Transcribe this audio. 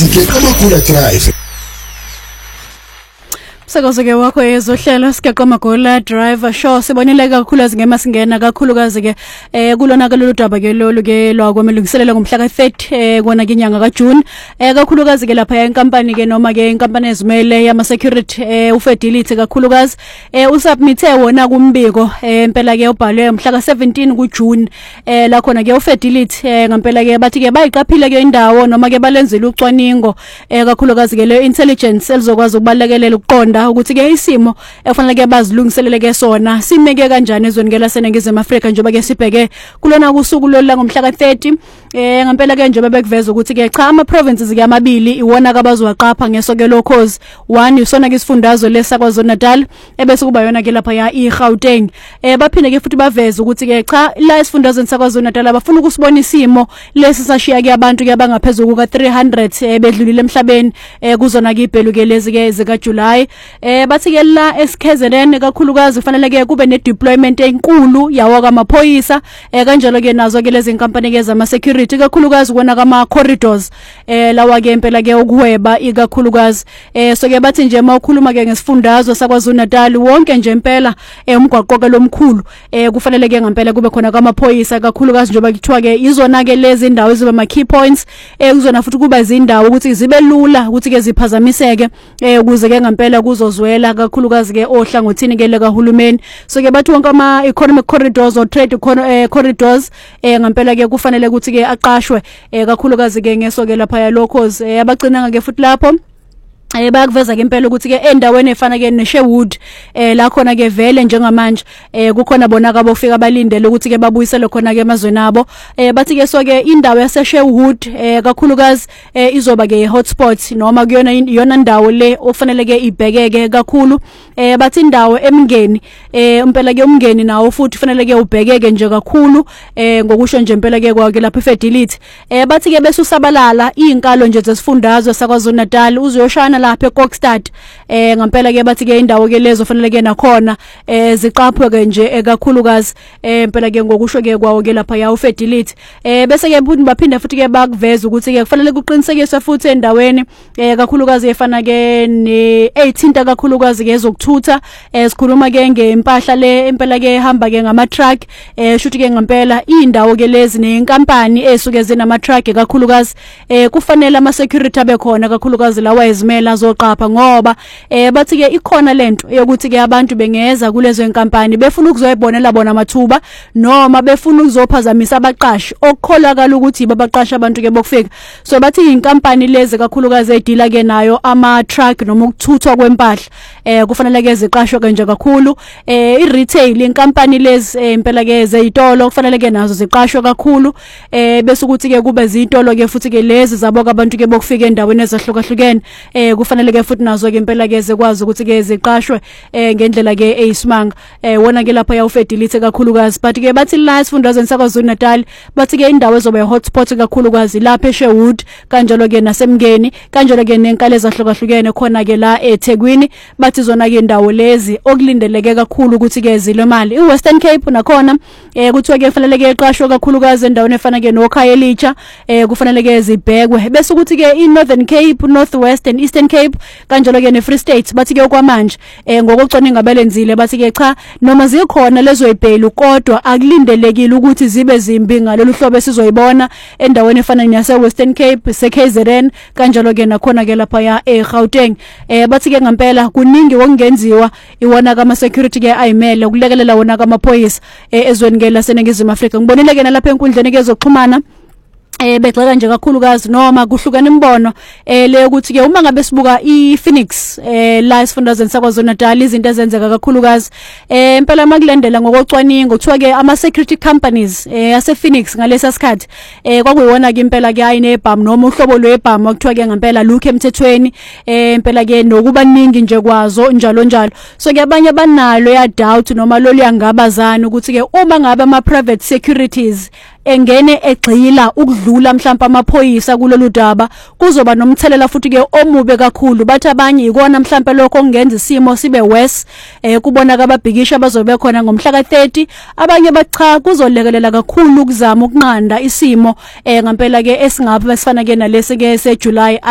Sikekamakhula Drive. Sakaze wakho ezohlelo Sikekamakhula Drive show sibonile kakhulu azingema singena kakhulukazi ke kulona ke lolu daba ke lolu ke lwakwamlungiselela ngomhla ka30 kona ke inyanga kaJune kakhulukazi ke lapha enkampani ke noma ke inkampani ezimele yama security uFedility kakhulukazi usubmithe wona kumbiko impela ke ubhalwe umhla ka17 kuJune la khona ke uFedility ngempela ke bathi ke bayiqaphile ke indawo noma ke balenzile ucwaningo kakhulukazi ke le intelligence elizokwazi ukubalekelela ukuqonda ukuthi ke isimo efanele ke bazilungiselele ke sona simeke kanjani ezweni ke laseNingizimu Afrika njengoba ke sibheke kulona kusuku lolu ngomhla ka30 ngempela ke njengoba bekuveza ukuthi ke cha ama provinces ke amabili iwona kabazwaqapha ngesoke lokhozi one usona ke isifundazwe leSakwaZulu Natal ebese kuba yona ke lapha ya iGauteng baphinde ke futhi baveza ukuthi ke cha la isifundazwe seSakwaZulu Natal abafuna ukusibona isimo lesi sashiya ke abantu ke abangaphezulu ka 300 bedlulile emhlabeni kuzona ke ibhelu ke lezi ke zika July bathi ke la eSKZN kakhulukazi kufanele ke kube ne deployment enkulu yawo kamaphoyisa kanjalo ke nazo ke lezi inkampani ke zama security kakhulukazi kona kama corridors lawa ke impela ke ukuhweba ikakhulukazi so ke bathi nje mawukhuluma ke ngesifundazwe saKwaZulu Natal wonke nje impela umgwaqo ke lomkhulu kufanele ke ngempela kube khona kamaphoyisa kakhulukazi njengoba kuthiwa ke izona ke lezi indawo eziba ma key points kuzona futhi kuba izindawo ukuthi zibe lula ukuthi ke ziphazamiseke ukuze ke ngempela kuzozwela kakhulukazi ke ohlangothini ke lekahulumeni so ke bathi wonke ama economic corridors or trade corridors ngempela ke kufanele ukuthi ke aqashwe kakhulukazi ke ngeso ke lapha yalokhozi abagcina ngeke futhi lapho bayakuveza ke impela ukuthi ke endaweni efana ke neSherwood la khona ke vele njengamanje kukhona bona kabofika balindele ukuthi ke babuyisele khona ke emazweni abo bathi ke so ke indawo yaseSherwood kakhulukazi izoba ke hotspot noma kuyona iyona ndawo le ofanele ke ibhekeke kakhulu bathi indawo emngeni impela ke umngeni nawo futhi kufanele ke ubhekeke nje kakhulu ngokusho nje impela ke kwake lapha iFedility bathi ke bese usabalala izinkalo nje zesifundazwe saKwaZulu Natal uzoyoshana lapha eKokstad ngempela ke bathi ke indawo ke lezo fanele ke nakhona ziqaphwe ke nje kakhulukazi impela ke ngokusho ke kwawo ke lapha ya uFedility bese ke baphinde futhi ke bakuveza ukuthi ke kufanele kuqinisekiswe futhi endaweni kakhulukazi efana ke ne18 kakhulukazi ke ezokuthutha sikhuluma ke ngempahla le impela ke ehamba ke ngama truck shuthi ke ngempela indawo ke lezi nenkampani esuke zinama truck kakhulukazi kufanele ama security abekhona kakhulukazi lawa ezimela zoqapha ngoba bathi ke ikhona lento yokuthi ke abantu bengeza kulezo inkampani befuna ukuzoyibonela bona amathuba noma befuna ukuzophazamisa abaqashi okukholakala ukuthi babaqasha abantu ke bokufika so bathi inkampani lezi kakhulukazi edila ke nayo ama truck noma ukuthuthwa kwempahla kufanele ke ziqashwe ke nje kakhulu i-retail inkampani lezi impela ke zeyitolo kufanele ke nazo ziqashwe kakhulu bese ukuthi ke kube zitolo ke futhi ke lezi zabo abantu ke bokufika endaweni ezahlukahlukene kufanele ke futhi nazo ke impela ke zekwazi ukuthi ke ziqashwe ngendlela ke eyisimanga wona ke lapha ya uFedility kakhulukazi but ke bathi la isifundazweni saKwaZulu Natal bathi ke indawo ezoba hotspot kakhulukazi lapha eSherwood kanjalo ke nasemngeni kanjalo ke nenkalo ezahlukahlukene khona ke la eThekwini bathi zona ke indawo lezi okulindeleke kakhulu ukuthi ke zile mali iWestern Cape nakhona kuthiwa ke kufanele ke iqashwe kakhulukazi endaweni efana ke noKhayelitsha kufanele ke zibhekwe bese ukuthi ke iNorthern Cape Northwestern Eastern Cape kanjalo ke neFree State bathi ke okwamanje ngokucwaninga abelenzile bathi ke cha noma zikhona lezo ibhelu kodwa akulindelekile ukuthi zibe zimbi ngalolu hlobo esizoyibona endaweni efana neyaseWestern Cape seKZN kanjalo ke nakhona ke lapha ya eGauteng bathi ke ngempela kuningi okungenziwa iwona kama security ke ayimele ukulekelela wona kamaphoyisa ezweni ke laseNingizimu Afrika ngibonile ke nalapha enkundleni ke zokuxhumana begxeka nje kakhulukazi noma kuhlukana imbono le ukuthi ke uma ngabe sibuka iPhoenix la isifundazweni saKwaZulu Natal izinto ezenzeka kakhulukazi impela makulendela ngokocwaningo kuthiwa ke ama security companies yase Phoenix ngalesa sikhathi kwakuyiwona ke impela ke ayinebhamu noma uhlobo lwebhamu okuthiwa ke ngempela lukho emthethweni impela ke nokuba ningi nje kwazo njalo njalo so ke abanye banalo ya doubt noma lo liyangabazana ukuthi ke uma ngabe ama private securities engene egxila ukudlula mhlawumbe amaphoyisa kulolu daba kuzoba nomthelela futhi ke omube kakhulu bathi abanye ikona mhlawumbe lokho kungenza isimo sibe worse kubona ababhikisha bazobe khona ngomhla ka30 abanye bacha kuzolekelela kakhulu ukuzama ukunqanda isimo ngempela ke esingapha besifana ke nalesi ke seJuly